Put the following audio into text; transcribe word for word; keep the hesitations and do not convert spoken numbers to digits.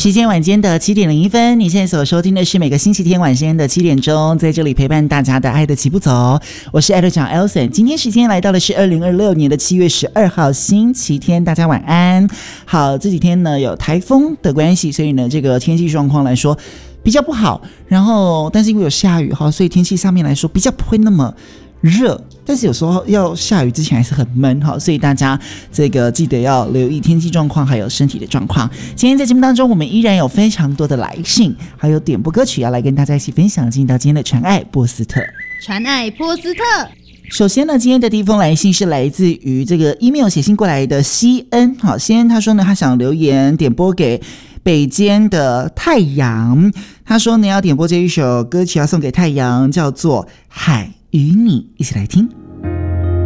时间晚间的七点零一分，你现在所收听的是每个星期天晚间的七点钟，在这里陪伴大家的爱的起步走，我是爱队长 Elson。今天时间来到的是二零二六年的七月十二号星期天，大家晚安。好，这几天呢有台风的关系，所以呢这个天气状况来说比较不好，然后但是因为有下雨哈，所以天气上面来说比较不会那么热，但是有时候要下雨之前还是很闷哈，所以大家这个记得要留意天气状况还有身体的状况。今天在节目当中，我们依然有非常多的来信，还有点播歌曲要来跟大家一起分享。进到今天的传爱波斯特， 传爱波斯特。 首先呢，今天的第一封来信是来自于这个 email 写信过来的西恩。好，西恩他说呢，他想留言点播给北间的太阳。他说呢，要点播这一首歌曲要送给太阳，叫做《海与你》，一起来听。